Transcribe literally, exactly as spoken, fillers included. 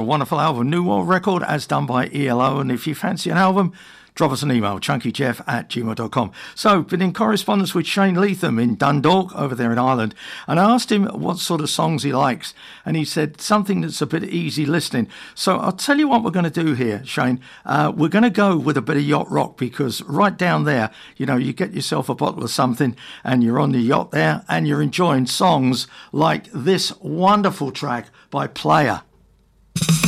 wonderful album, New World Record, as done by E L O. And if you fancy an album, drop us an email, chunkyjeff at gmail dot com. So, been in correspondence with Shane Leatham in Dundalk, over there in Ireland, and I asked him what sort of songs he likes, and he said something that's a bit easy listening. So I'll tell you what we're going to do here, Shane. Uh, we're going to go with a bit of yacht rock, because right down there, you know, you get yourself a bottle of something, and you're on the yacht there, and you're enjoying songs like this wonderful track by Player.